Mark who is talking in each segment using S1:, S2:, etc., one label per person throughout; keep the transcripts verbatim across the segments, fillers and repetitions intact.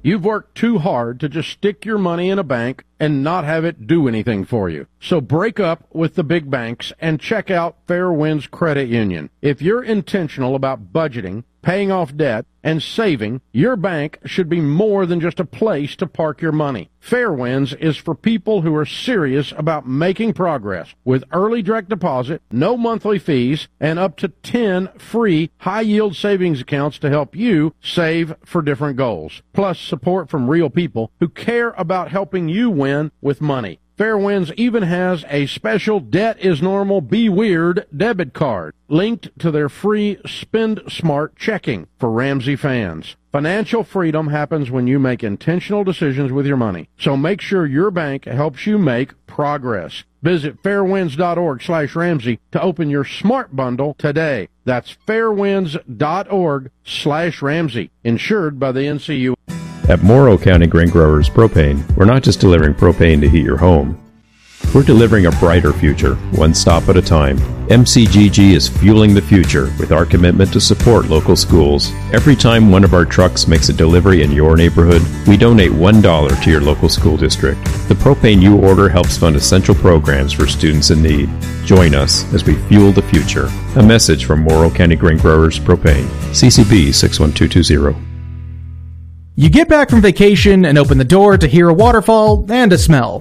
S1: You've worked too hard to just stick your money in a bank and not have it do anything for you. So break up with the big banks and check out Fairwinds Credit Union. If you're intentional about budgeting, paying off debt, and saving, your bank should be more than just a place to park your money. Fairwinds is for people who are serious about making progress with early direct deposit, no monthly fees, and up to ten free high-yield savings accounts to help you save for different goals. Plus support from real people who care about helping you win with money. Fairwinds even has a special Debt is Normal, Be Weird debit card linked to their free Spend Smart checking for Ramsey fans. Financial freedom happens when you make intentional decisions with your money. So make sure your bank helps you make progress. Visit fairwinds.org slash Ramsey to open your smart bundle today. That's fairwinds.org slash Ramsey. Insured by the N C U.
S2: At Morrow County Grain Growers Propane, we're not just delivering propane to heat your home. We're delivering a brighter future, one stop at a time. M C G G is fueling the future with our commitment to support local schools. Every time one of our trucks makes a delivery in your neighborhood, we donate one dollar to your local school district. The propane you order helps fund essential programs for students in need. Join us as we fuel the future. A message from Morrow County Grain Growers Propane. C C B six one two two zero.
S3: You get back from vacation and open the door to hear a waterfall and a smell.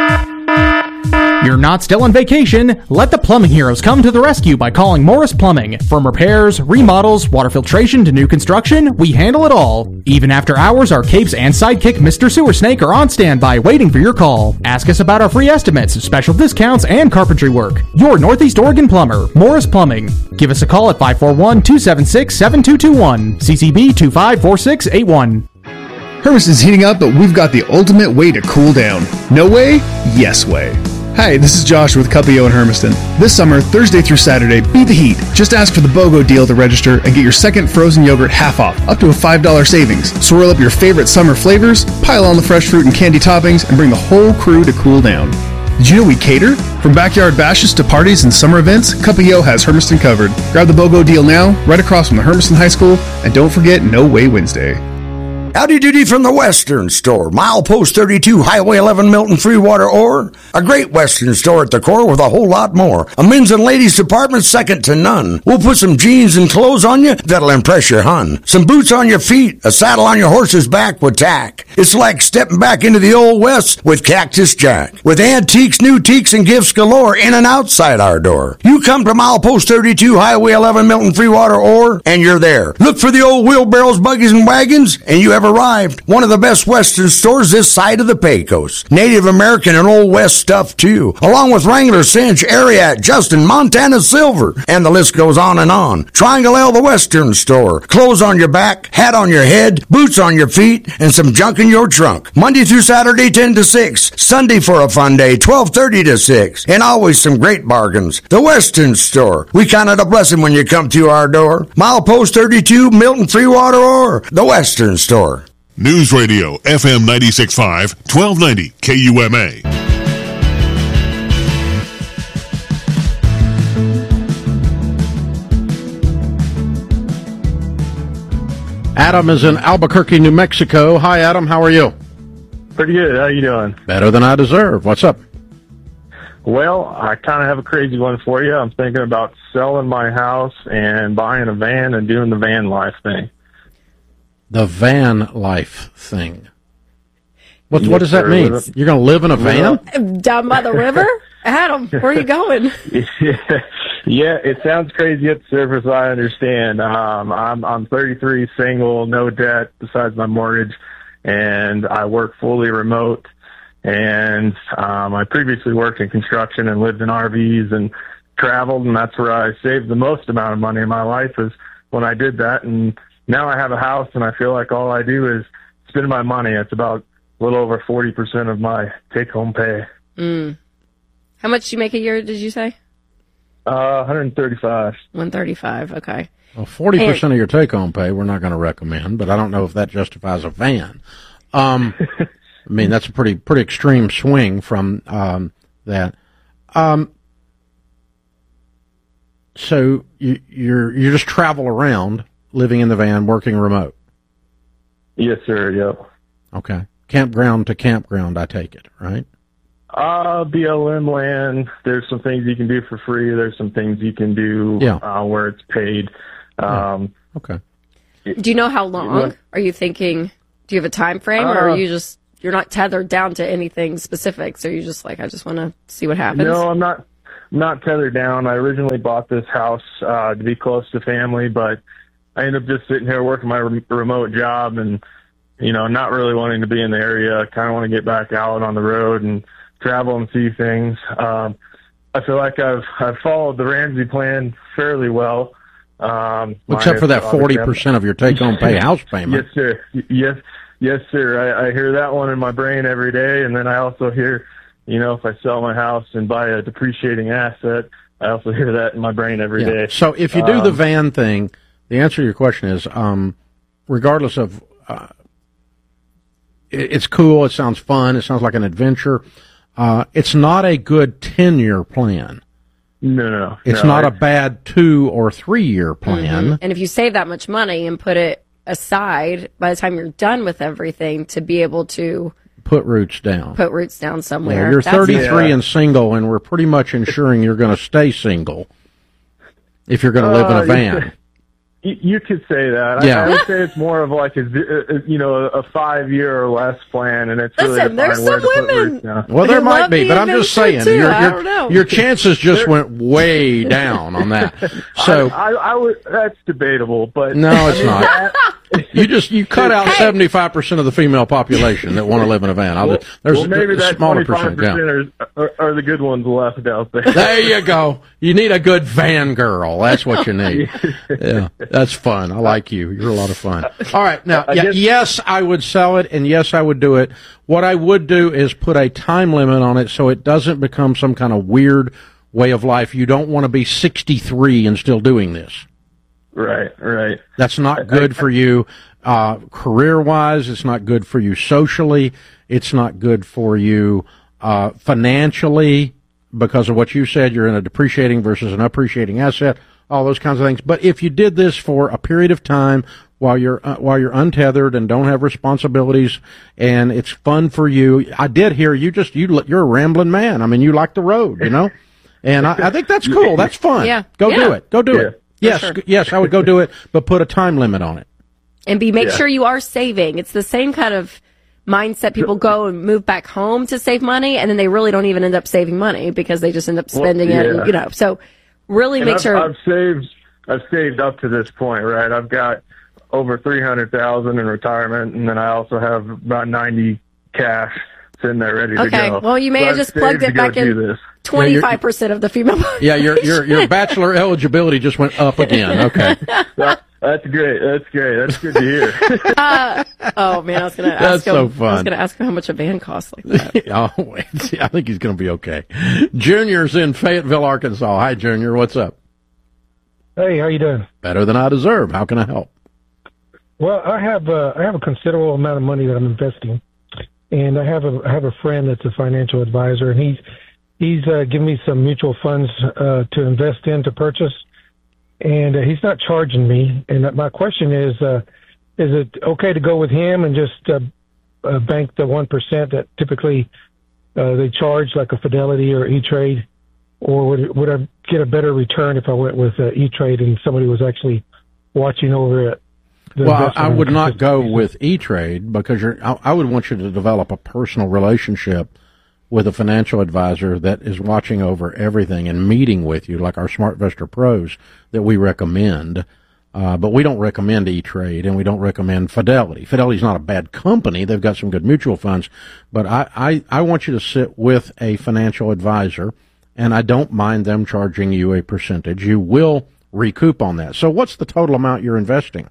S3: You're not still on vacation. Let the plumbing heroes come to the rescue by calling Morris Plumbing. From repairs, remodels, water filtration to new construction, we handle it all. Even after hours, our capes and sidekick Mister Sewer Snake are on standby waiting for your call. Ask us about our free estimates, special discounts, and carpentry work. Your Northeast Oregon plumber, Morris Plumbing. Give us a call at five four one, two seven six, seven two two one. C C B two five four six eight one.
S4: Hermiston's heating up, but we've got the ultimate way to cool down. No way? Yes way. Hi, this is Josh with Cuppio in Hermiston. This summer, Thursday through Saturday, beat the heat. Just ask for the BOGO deal to register and get your second frozen yogurt half off, up to a five dollars savings. So roll up your favorite summer flavors, pile on the fresh fruit and candy toppings, and bring the whole crew to cool down. Did you know we cater? From backyard bashes to parties and summer events, Cuppio has Hermiston covered. Grab the BOGO deal now, right across from the Hermiston High School, and don't forget No Way Wednesday.
S5: Howdy doody from the Western Store. Milepost thirty-two, Highway eleven, Milton, Freewater, or a great Western store at the core with a whole lot more. A men's and ladies department second to none. We'll put some jeans and clothes on you that'll impress your hun. Some boots on your feet, a saddle on your horse's back with tack. It's like stepping back into the old West with Cactus Jack. With antiques, new teaks, and gifts galore in and outside our door. You come to Milepost thirty-two, Highway eleven, Milton, Freewater, or, and you're there. Look for the old wheelbarrows, buggies, and wagons, and you have arrived. One of the best Western stores this side of the Pecos. Native American and Old West stuff too, along with Wrangler, Cinch, Ariat, Justin, Montana Silver, and the list goes on and on. Triangle L, the Western Store. Clothes on your back, hat on your head, boots on your feet, and some junk in your trunk. Monday through Saturday, ten to six. Sunday for a fun day, twelve thirty to six. And always some great bargains. The Western Store. We count it a blessing when you come to our door. Milepost thirty-two, Milton, Freewater, or the Western Store.
S6: News Radio, F M ninety-six point five, twelve ninety K U M A.
S1: Adam is in Albuquerque, New Mexico. Hi, Adam. How are you?
S7: Pretty good. How you doing?
S1: Better than I deserve. What's up?
S7: Well, I kind of have a crazy one for you. I'm thinking about selling my house and buying a van and doing the van life thing.
S1: The van life thing. What,
S7: yes,
S1: what does that
S7: sir.
S1: mean? You're going to live in a van?
S8: Down by the river? Adam, where are you going?
S7: yeah, yeah, it sounds crazy at the surface, I understand. Um, I'm, I'm thirty-three, single, no debt besides my mortgage, and I work fully remote. And um, I previously worked in construction and lived in R Vs and traveled, and that's where I saved the most amount of money in my life is when I did that. And now I have a house, and I feel like all I do is spend my money. It's about a little over forty percent of my take-home pay.
S8: Mm. How much do you make a year, did you say?
S7: Uh, one thirty-five.
S8: one thirty-five, okay.
S1: Well, forty percent and, of your take-home pay we're not going to recommend, but I don't know if that justifies a van. Um, I mean, that's a pretty pretty extreme swing from um, that. Um, so you, you're you just travel around living in the van, working remote?
S7: Yes, sir, yep.
S1: Okay. Campground to campground, I take it, right?
S7: Uh, B L M land, there's some things you can do for free. There's some things you can do
S1: Yeah.
S7: uh, where it's paid. Um,
S1: Okay.
S8: Do you know how long? Are you thinking, do you have a time frame, or are
S7: Uh,
S8: you just, you're not tethered down to anything specific, so you're just like, I just want to see what happens?
S7: No, I'm not not tethered down. I originally bought this house uh, to be close to family, but I ended up just sitting here working my rem- remote job and, you know, not really wanting to be in the area. I kind of want to get back out on the road and travel and see things. Um, I feel like I've I've followed the Ramsey plan fairly well. Um,
S1: Except for that
S7: minus,
S1: forty
S7: obviously,
S1: percent of your take-home pay house payment.
S7: Yes, sir. Y- Yes, yes, sir. I, I hear that one in my brain every day, and then I also hear, you know, if I sell my house and buy a depreciating asset, I also hear that in my brain every day.
S1: Yeah. So if you do
S7: Um,
S1: the van thing, the answer to your question is, um, regardless of, uh, it, it's cool, it sounds fun, it sounds like an adventure. Uh, it's not a good ten-year plan.
S7: No, no,
S1: It's
S7: no,
S1: not
S7: I-
S1: a bad two or three-year plan.
S8: Mhm. And if you save that much money and put it aside, by the time you're done with everything, to be able to
S1: Put roots down.
S8: put roots down somewhere.
S1: Yeah, you're
S8: That's-
S1: thirty-three
S7: Yeah.
S1: and single, and we're pretty much ensuring you're going to stay single if you're going to live in
S7: Uh,
S1: a van.
S7: You, you could say that.
S1: Yeah.
S7: I, I would say it's more of like a, a you know a five year or less plan, and it's really
S8: Listen,
S7: to
S8: there's
S7: find where
S8: some
S7: to put
S8: women.
S7: roots down.
S1: Well, there
S8: I
S1: might
S8: love
S1: be,
S8: the
S1: but I'm just
S8: adventure,
S1: saying
S8: too.
S1: your
S8: I
S1: your,
S8: don't know.
S1: your chances just went way down on that. So
S7: I, I, I would. That's debatable, but
S1: no, it's not. You just you cut out seventy-five percent of the female population that want to live in a van. I'll just, there's
S7: well, maybe
S1: a
S7: that
S1: smaller
S7: twenty-five
S1: percent.
S7: percent
S1: Yeah.
S7: are, are, are the good ones left out there.
S1: There you go. You need a good van girl. That's what you need. Yeah, that's fun. I like you. You're a lot of fun. All right, now,
S7: I
S1: yeah,
S7: guess-
S1: yes, I would sell it, and yes, I would do it. What I would do is put a time limit on it so it doesn't become some kind of weird way of life. You don't want to be sixty-three and still doing this.
S7: Right, right.
S1: That's not good for you uh, career-wise. It's not good for you socially. It's not good for you uh, financially because of what you said. You're in a depreciating versus an appreciating asset, all those kinds of things. But if you did this for a period of time while you're uh, while you're untethered and don't have responsibilities, and it's fun for you, I did hear you just you you're a rambling man. I mean, you like the road, you know, and I, I think that's cool. That's fun.
S8: Yeah.
S1: Go
S8: Yeah.
S1: do it. Go do
S7: Yeah.
S1: it. Yes,
S8: sure.
S1: yes, I would go do it, but put a time limit on it.
S8: And be make
S7: Yeah.
S8: sure you are saving. It's the same kind of mindset people go and move back home to save money, and then they really don't even end up saving money because they just end up spending
S7: Well,
S8: it.
S7: yeah.
S8: And, you know, so really
S7: And
S8: make
S7: I've,
S8: sure.
S7: I've saved. I've saved up to this point, right? I've got over three hundred thousand in retirement, and then I also have about ninety cash sitting there ready to
S8: Okay,
S7: go.
S8: well, you may
S7: So
S8: have
S7: I've
S8: just
S7: saved
S8: plugged
S7: to
S8: it
S7: go
S8: back
S7: do
S8: in
S7: this.
S8: twenty-five percent of the female population.
S1: Yeah, your your your bachelor eligibility just went up again. Okay,
S7: That, that's great. That's great. That's good to hear.
S8: Uh, oh man, I was going to ask
S1: That's
S8: him.
S1: so
S8: I was
S1: fun.
S8: going to ask him how much a van costs like that.
S1: oh wait, I think he's going to be okay. Junior's in Fayetteville, Arkansas. Hi, Junior. What's up?
S9: Hey, how you doing?
S1: Better than I deserve. How can I help?
S9: Well, I have uh, I have a considerable amount of money that I'm investing, and I have a I have a friend that's a financial advisor, and he's he's uh, given me some mutual funds uh, to invest in to purchase, and uh, he's not charging me. And my question is, uh, is it okay to go with him and just uh, uh, bank the one percent that typically uh, they charge, like a Fidelity or E-Trade, or would it, would I get a better return if I went with uh, E-Trade and somebody was actually watching over it? The
S1: Well, I, I
S9: investment
S1: would not go
S9: consistency?
S1: with E-Trade because you're. I, I would want you to develop a personal relationship with a financial advisor that is watching over everything and meeting with you, like our SmartVestor Pros that we recommend. Uh, but we don't recommend E-Trade, and we don't recommend Fidelity. Fidelity's not a bad company. They've got some good mutual funds. But I, I, I want you to sit with a financial advisor, and I don't mind them charging you a percentage. You will recoup on that. So what's the total amount you're investing?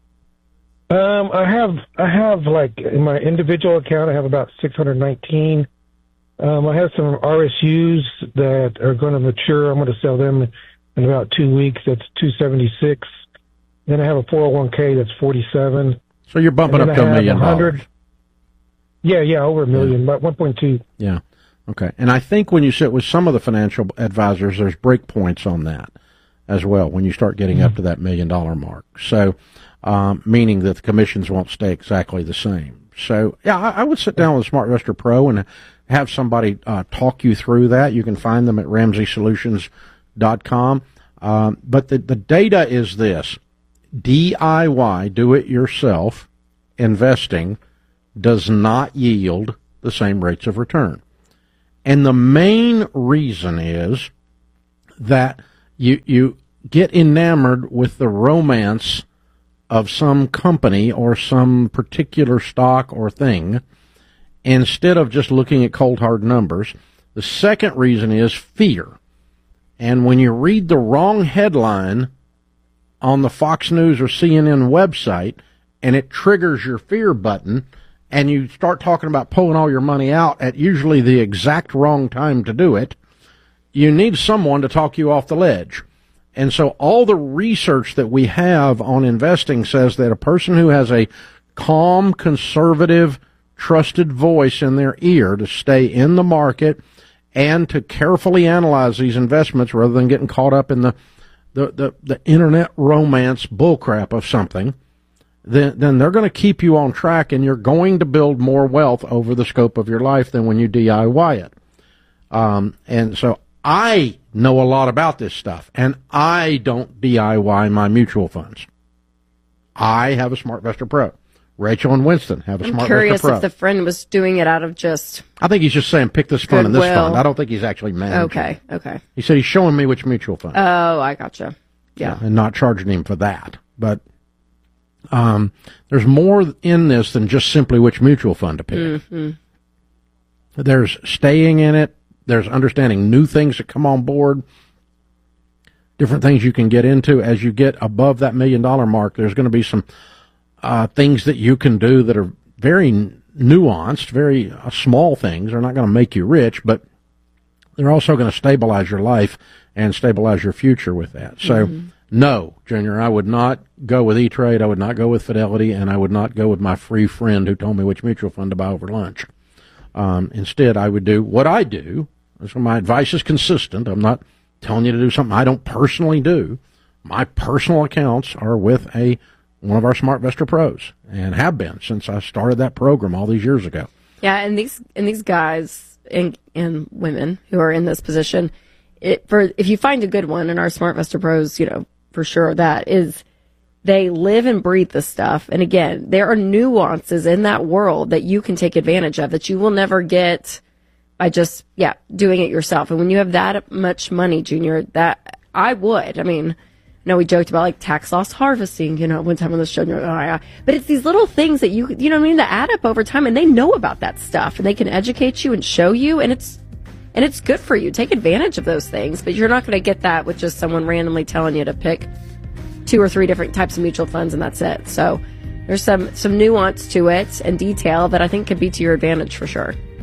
S9: Um, I have, I have like in my individual account, I have about six hundred nineteen. Um, I have some R S Us that are going to mature. I'm going to sell them in about two weeks. That's two seventy-six. Then I have a four oh one k that's forty-seven.
S1: So you're bumping
S9: And
S1: up
S9: then
S1: to
S9: I
S1: a
S9: have
S1: million
S9: one hundred.
S1: dollars.
S9: Yeah, yeah, over a million, about one point two.
S1: Yeah. Okay. And I think when you sit with some of the financial advisors, there's break points on that as well when you start getting
S9: Mm-hmm.
S1: up to that million dollar mark. So, um, meaning that the commissions won't stay exactly the same. So, yeah, I, I would sit down with SmartVestor Pro and have somebody uh, talk you through that. You can find them at ramsey solutions dot com. Um, but the, the data is this. D I Y, do-it-yourself, investing does not yield the same rates of return. And the main reason is that you you get enamored with the romance of some company or some particular stock or thing instead of just looking at cold hard numbers. The second reason is fear. And when you read the wrong headline on the Fox News or C N N website and it triggers your fear button and you start talking about pulling all your money out at usually the exact wrong time to do it, you need someone to talk you off the ledge. And so all the research that we have on investing says that a person who has a calm, conservative, trusted voice in their ear to stay in the market and to carefully analyze these investments rather than getting caught up in the, the, the, the internet romance bullcrap of something, then, then they're going to keep you on track and you're going to build more wealth over the scope of your life than when you D I Y it. Um, and so I know a lot about this stuff, and I don't D I Y my mutual funds. I have a SmartVestor Pro. Rachel and Winston have a SmartVestor Pro.
S8: I'm curious if the friend was doing it out of just...
S1: I think he's just saying pick this fund and this
S8: goodwill.
S1: fund. I don't think he's actually managing.
S8: Okay, okay.
S1: He said he's showing me which mutual fund.
S8: Oh, I gotcha. Yeah.
S1: yeah. And not charging him for that. But um, there's more in this than just simply which mutual fund to pick.
S8: Mm-hmm.
S1: There's staying in it. There's understanding new things that come on board, different things you can get into. As you get above that million dollar mark, there's going to be some uh, things that you can do that are very nuanced, very uh, small things. They're not going to make you rich, but they're also going to stabilize your life and stabilize your future with that. So, mm-hmm. no, Junior, I would not go with E-Trade. I would not go with Fidelity, and I would not go with my free friend who told me which mutual fund to buy over lunch. Um, instead, I would do what I do. So my advice is consistent. I'm not telling you to do something I don't personally do. My personal accounts are with a one of our SmartVestor Pros and have been since I started that program all these years ago.
S8: Yeah, and these and these guys and and women who are in this position, it, for if you find a good one in our SmartVestor Pros, you know for sure that is. They live and breathe this stuff. And again, there are nuances in that world that you can take advantage of that you will never get by just, yeah, doing it yourself. And when you have that much money, Junior, that I would. I mean, I know we joked about like tax loss harvesting, you know, one time on the show. And you're like, oh, yeah. But it's these little things that you, you know what I mean, that add up over time. And they know about that stuff and they can educate you and show you. And it's, and it's good for you. Take advantage of those things. But you're not going to get that with just someone randomly telling you to pick two or three different types of mutual funds, and that's it. So there's some some nuance to it and detail that I think could be to your advantage for sure.